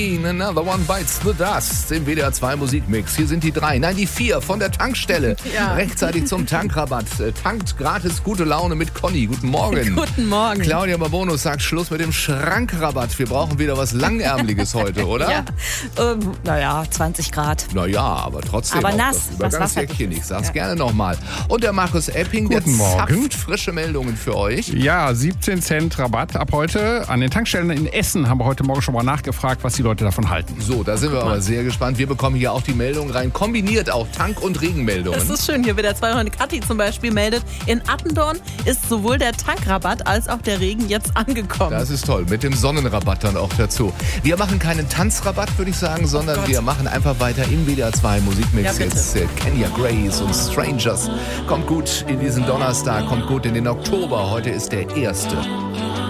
Queen, Another One Bites the Dust im WDR 2 Musikmix. Hier sind die 3, nein die 4 von der Tankstelle. Ja. Rechtzeitig zum Tankrabatt. Tankt gratis gute Laune mit Conny. Guten Morgen. Guten Morgen. Claudia Babonus sagt Schluss mit dem Schrankrabatt. Wir brauchen wieder was Langärmeliges heute, oder? Ja. Naja, 20 Grad. Naja, aber trotzdem. Aber auch nass, das was Übergangsjäckchen. wasserdicht Ich ist. sag's Ja. gerne nochmal. Und der Markus Epping, der Guten Morgen. zapft frische Meldungen für euch. Ja, 17 Cent Rabatt ab heute. An den Tankstellen in Essen haben wir heute Morgen schon mal nachgefragt, was die Leute davon halten. So, da sind wir aber sehr gespannt. Wir bekommen hier auch die Meldungen rein. Kombiniert auch Tank- und Regenmeldungen. Das ist schön. Hier WDR 2 Kathi zum Beispiel meldet, in Attendorn ist sowohl der Tankrabatt als auch der Regen jetzt angekommen. Das ist toll, mit dem Sonnenrabatt dann auch dazu. Wir machen keinen Tanzrabatt, würde ich sagen, sondern Gott. wir machen einfach weiter im WDR 2 Musikmix. Ja, bitte. Jetzt Kenya Grace und Strangers. Kommt gut in diesen Donnerstag, kommt gut in den Oktober. Heute ist der 1.